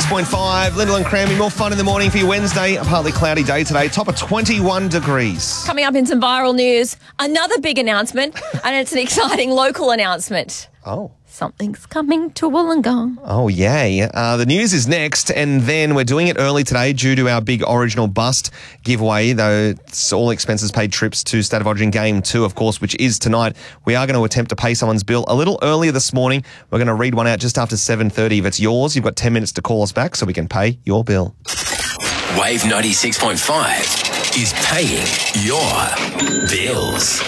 96.5, Lyndall and Cranby. More fun in the morning for your Wednesday. A partly cloudy day today. Top of 21 degrees. Coming up in some viral news, another big announcement, and it's an exciting local announcement. Oh. Something's coming to Wollongong. Oh, yay. The news is next, and then we're doing it early today due to our big Original Bust giveaway, though it's all expenses paid trips to State of Origin Game 2, of course, which is tonight. We are going to attempt to pay someone's bill a little earlier this morning. We're going to read one out just after 7:30. If it's yours, you've got 10 minutes to call us back so we can pay your bill. Wave 96.5 is paying your bills.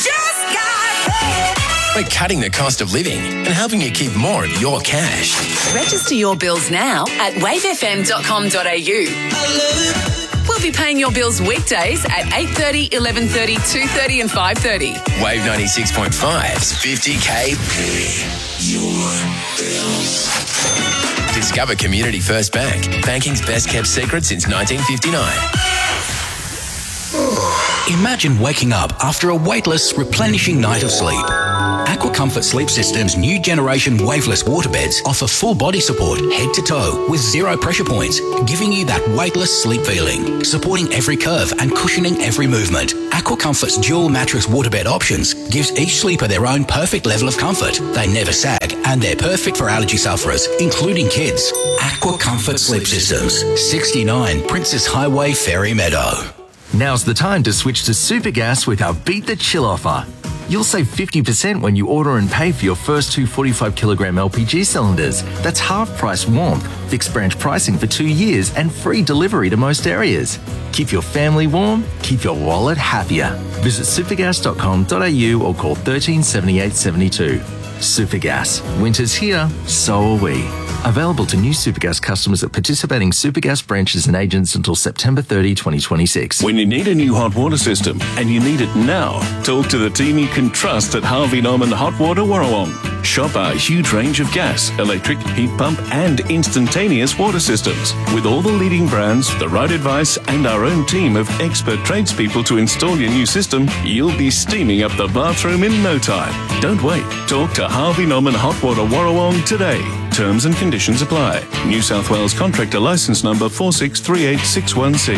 We're cutting the cost of living and helping you keep more of your cash. Register your bills now at wavefm.com.au. We'll be paying your bills weekdays at 8:30, 11:30, 2:30 and 5:30. Wave 96.5's 50K Pay Your Bills. Discover Community First Bank, banking's best kept secret since 1959. Imagine waking up after a weightless, replenishing night of sleep. Aqua Comfort Sleep System's new generation waveless waterbeds offer full body support head to toe with 0 pressure points, giving you that weightless sleep feeling, supporting every curve and cushioning every movement. Aqua Comfort's dual mattress waterbed options gives each sleeper their own perfect level of comfort. They never sag and they're perfect for allergy sufferers, including kids. Aqua Comfort Sleep Systems, 69 Princess Highway, Fairy Meadow. Now's the time to switch to Supergas with our Beat the Chill offer. You'll save 50% when you order and pay for your first 2 45-kilogram LPG cylinders. That's half price warmth, fixed branch pricing for 2 years and free delivery to most areas. Keep your family warm, keep your wallet happier. Visit supergas.com.au or call 13 78 72. Supergas. Winter's here, so are we. Available to new Supergas customers at participating Supergas branches and agents until September 30, 2026. When you need a new hot water system and you need it now, talk to the team you can trust at Harvey Norman Hot Water Warrawong. Shop our huge range of gas, electric, heat pump and instantaneous water systems. With all the leading brands, the right advice and our own team of expert tradespeople to install your new system, you'll be steaming up the bathroom in no time. Don't wait. Talk to Harvey Norman Hot Water Warrawong today. Terms and conditions apply. New South Wales Contractor Licence Number 463861C.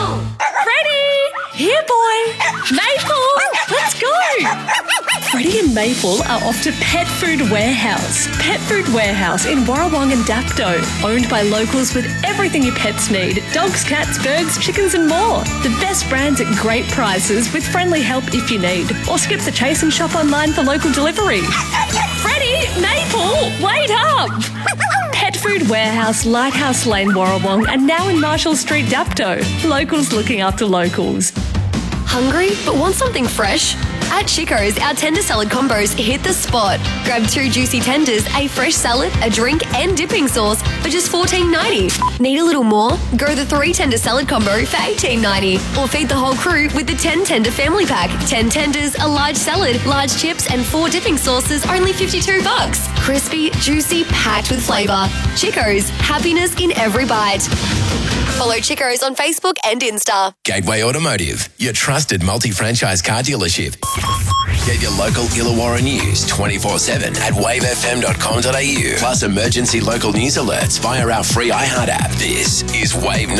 Freddie! Here, boy! Maple! Let's go! Freddie and Maple are off to Pet Food Warehouse. Pet Food Warehouse in Warrawong and Dapto. Owned by locals with everything your pets need. Dogs, cats, birds, chickens and more. The best brands at great prices with friendly help if you need. Or skip the chase and shop online for local delivery. Freddie! Maple! Wait up! Pet Food Warehouse, Lighthouse Lane, Warrawong and now in Marshall Street, Dapto. Locals looking after locals. Hungry but want something fresh? At Chico's, our tender salad combos hit the spot. Grab 2 juicy tenders, a fresh salad, a drink and dipping sauce for just $14.90. Need a little more? Go the 3 tender salad combo for $18.90. Or feed the whole crew with the 10 tender family pack. 10 tenders, a large salad, large chips and 4 dipping sauces, only $52. Crispy, juicy, packed with flavour. Chico's, happiness in every bite. Follow Chico's on Facebook and Insta. Gateway Automotive, your trusted multi-franchise car dealership. Get your local Illawarra news 24/7 at wavefm.com.au. Plus emergency local news alerts via our free iHeart app. This is Wave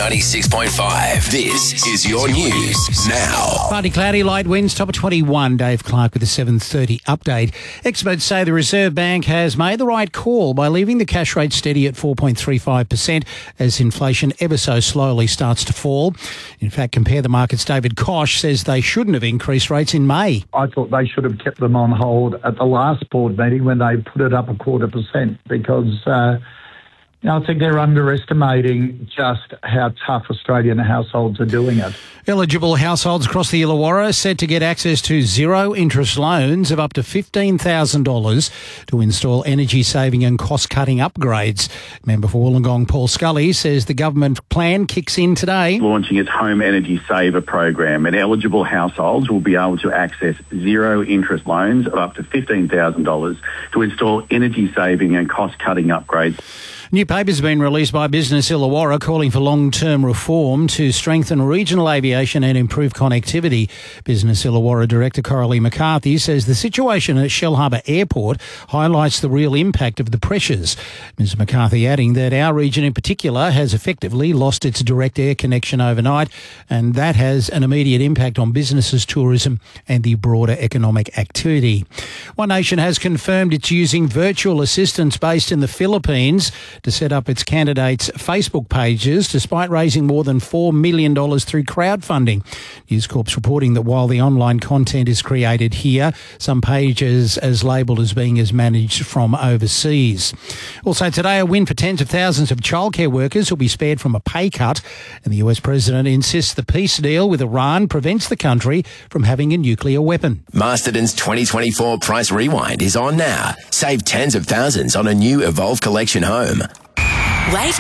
96.5. This is your news now. Partly cloudy, light winds, top of 21. Dave Clark with a 7:30 update. Experts say the Reserve Bank has made the right call by leaving the cash rate steady at 4.35% as inflation ever so slowly starts to fall. In fact, Compare the Markets' David Koch says they shouldn't have increased rates in May. I thought they should have kept them on hold at the last board meeting when they put it up 0.25% because I think they're underestimating just how tough Australian households are doing it. Eligible households across the Illawarra are set to get access to zero-interest loans of up to $15,000 to install energy-saving and cost-cutting upgrades. Member for Wollongong, Paul Scully, says the government plan kicks in today. Launching its Home Energy Saver program, and eligible households will be able to access zero-interest loans of up to $15,000 to install energy-saving and cost-cutting upgrades. New papers have been released by Business Illawarra calling for long-term reform to strengthen regional aviation and improve connectivity. Business Illawarra Director Coralie McCarthy says the situation at Shellharbour Airport highlights the real impact of the pressures. Ms McCarthy adding that our region in particular has effectively lost its direct air connection overnight, and that has an immediate impact on businesses, tourism and the broader economic activity. One Nation has confirmed it's using virtual assistants based in the Philippines to set up its candidates' Facebook pages, despite raising more than $4 million through crowdfunding. News Corp's reporting that while the online content is created here, some pages as labelled as being managed from overseas. Also today, a win for tens of thousands of childcare workers who'll be spared from a pay cut. And the US President insists the peace deal with Iran prevents the country from having a nuclear weapon. Masterton's 2024 Price Rewind is on now. Save tens of thousands on a new Evolve Collection home. Wave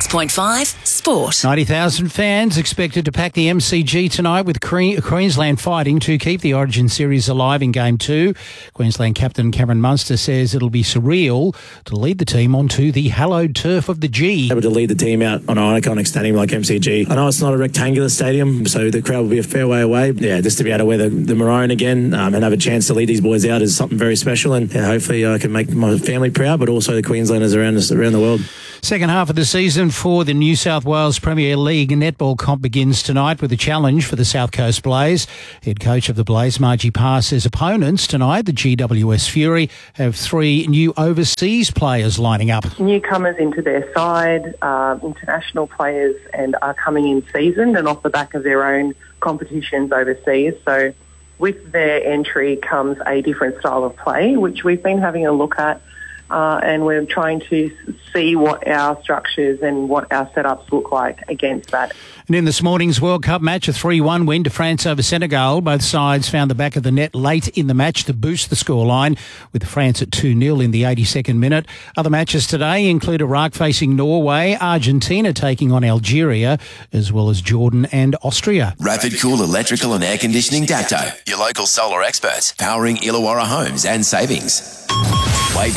96.5 Sport. 90,000 fans expected to pack the MCG tonight, with Queensland fighting to keep the Origin series alive in Game 2. Queensland captain Cameron Munster says it'll be surreal to lead the team onto the hallowed turf of the G. Able to lead the team out on an iconic stadium like MCG. I know it's not a rectangular stadium, so the crowd will be a fair way away. Yeah, just to be able to wear the maroon again and have a chance to lead these boys out is something very special, and hopefully I can make my family proud, but also the Queenslanders around the world. Second half of the season for the New South Wales Premier League netball comp begins tonight with a challenge for the South Coast Blaze. Head coach of the Blaze, Margie Parr, says opponents tonight, the GWS Fury, have 3 new overseas players lining up. Newcomers into their side, international players, and are coming in seasoned and off the back of their own competitions overseas. So with their entry comes a different style of play, which we've been having a look at. And we're trying to see what our structures and what our setups look like against that. And in this morning's World Cup match, a 3-1 win to France over Senegal. Both sides found the back of the net late in the match to boost the scoreline, with France at 2-0 in the 82nd minute. Other matches today include Iraq facing Norway, Argentina taking on Algeria, as well as Jordan and Austria. Rapid Cool Electrical and Air Conditioning Dapto, your local solar experts, powering Illawarra homes and savings. Wave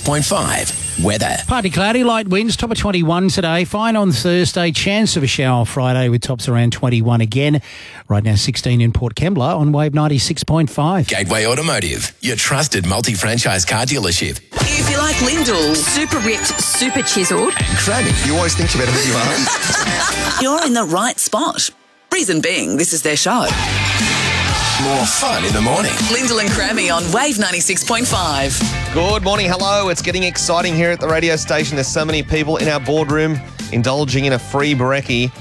96.5 weather. Partly cloudy, light winds, top of 21 today. Fine on Thursday, chance of a shower Friday with tops around 21 again. Right now 16 in Port Kembla on Wave 96.5. Gateway Automotive, your trusted multi-franchise car dealership. If you like Lyndall, super ripped, super chiseled, And Cranny, you always think you're better than you are. you're in the right spot. Reason being, this is their show. More fun in the morning. Lyndall and Crammy on Wave 96.5. Good morning, hello. It's getting exciting here at the radio station. There's so many people in our boardroom indulging in a free brekkie.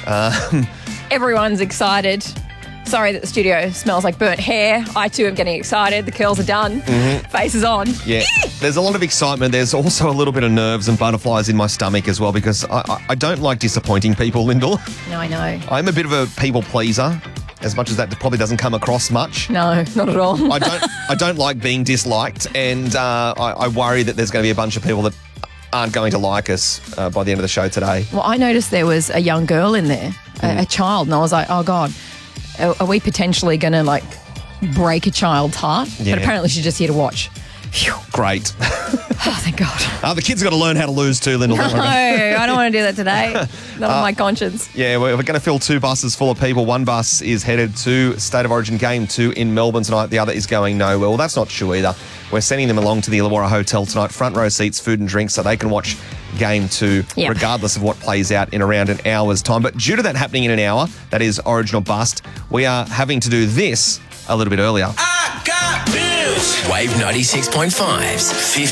Everyone's excited. Sorry that the studio smells like burnt hair. I too am getting excited. The curls are done. Face is on. Yeah, there's a lot of excitement. There's also a little bit of nerves and butterflies in my stomach as well, because I don't like disappointing people, Lyndall. No, I know. I'm a bit of a people pleaser, as much as that probably doesn't come across much. No, not at all. I don't like being disliked, and I worry that there's going to be a bunch of people that aren't going to like us by the end of the show today. Well, I noticed there was a young girl in there, a child, and I was like, oh, God, are we potentially going to, break a child's heart? Yeah. But apparently she's just here to watch. Phew. Great. Oh, thank God. The kids got to learn how to lose too, Lyndall. No, I don't want to do that today. Not on my conscience. Yeah, we're going to fill 2 buses full of people. One bus is headed to State of Origin Game 2 in Melbourne tonight. The other is going nowhere. Well, that's not true either. We're sending them along to the Illawarra Hotel tonight. Front row seats, food and drinks, so they can watch Game 2, regardless of what plays out in around an hour's time. But due to that happening in an hour, that is Origin or Bust, we are having to do this a little bit earlier. I got bills. Wave 96.5's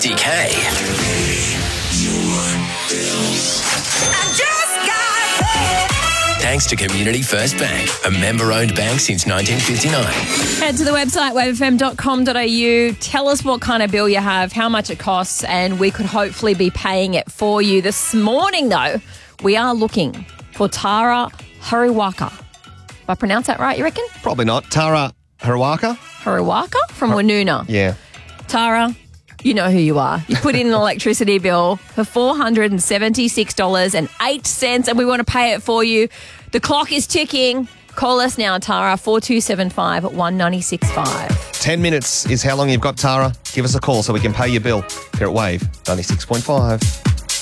50K. Thanks to Community First Bank, a member-owned bank since 1959. Head to the website, wavefm.com.au. Tell us what kind of bill you have, how much it costs, and we could hopefully be paying it for you. This morning, though, we are looking for Tara Haruwaka. If I pronounce that right, you reckon? Probably not. Tara Haruwaka? Haruwaka from Woonona. Yeah. Tara, you know who you are. You put in an electricity bill for $476.08, and we want to pay it for you. The clock is ticking. Call us now, Tara, 4275 1965. 10 minutes is how long you've got, Tara. Give us a call so we can pay your bill here at Wave 96.5.